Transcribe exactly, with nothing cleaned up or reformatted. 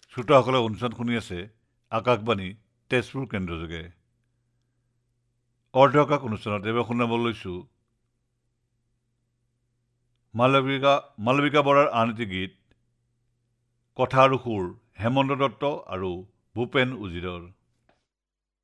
শ্ৰোতাসকলে অনুষ্ঠান শুনি আছে আকাশবাণী তেজপুৰ কেন্দ্ৰযোগে। অৰ্ধকাশ অনুষ্ঠানত এইবাৰ শুনাব লৈছোঁ মালবিকা মালবিকা বৰাৰ আন এটি গীত, কথা আৰু সুৰ হেমন্ত দত্ত আৰু ভূপেন উজিৰৰ।